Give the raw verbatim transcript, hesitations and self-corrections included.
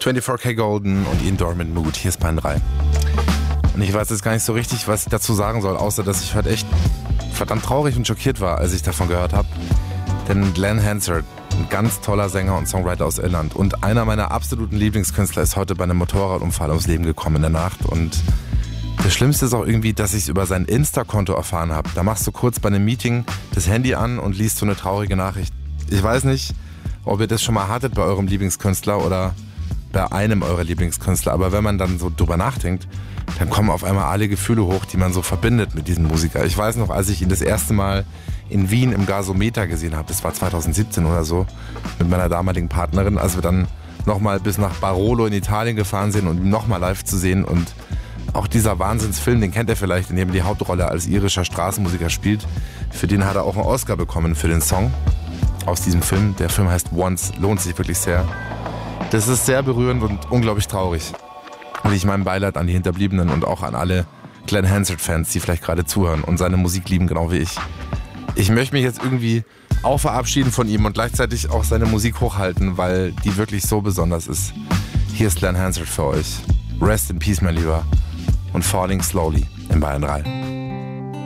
vierundzwanzig K Golden und Ian Dorman Mood. Hier ist Bayern drei. Und ich weiß jetzt gar nicht so richtig, was ich dazu sagen soll, außer dass ich heute echt verdammt traurig und schockiert war, als ich davon gehört habe. Denn Glenn Hansard, ein ganz toller Sänger und Songwriter aus Irland und einer meiner absoluten Lieblingskünstler, ist heute bei einem Motorradunfall ums Leben gekommen in der Nacht. Und das Schlimmste ist auch irgendwie, dass ich es über sein Insta-Konto erfahren habe. Da machst du kurz bei einem Meeting das Handy an und liest so eine traurige Nachricht. Ich weiß nicht, ob ihr das schon mal hattet bei eurem Lieblingskünstler oder bei einem eurer Lieblingskünstler, aber wenn man dann so drüber nachdenkt, dann kommen auf einmal alle Gefühle hoch, die man so verbindet mit diesem Musiker. Ich weiß noch, als ich ihn das erste Mal in Wien im Gasometer gesehen habe, das war zwanzig siebzehn oder so, mit meiner damaligen Partnerin, als wir dann nochmal bis nach Barolo in Italien gefahren sind, um ihn nochmal live zu sehen. Und auch dieser Wahnsinnsfilm, den kennt ihr vielleicht, in dem er die Hauptrolle als irischer Straßenmusiker spielt. Für den hat er auch einen Oscar bekommen, für den Song aus diesem Film. Der Film heißt Once, lohnt sich wirklich sehr. Das ist sehr berührend und unglaublich traurig. Und ich mein Beileid an die Hinterbliebenen und auch an alle Glenn Hansard-Fans, die vielleicht gerade zuhören und seine Musik lieben, genau wie ich. Ich möchte mich jetzt irgendwie auch verabschieden von ihm und gleichzeitig auch seine Musik hochhalten, weil die wirklich so besonders ist. Hier ist Glenn Hansard für euch. Rest in Peace, mein Lieber. Und Falling Slowly in Bayern drei.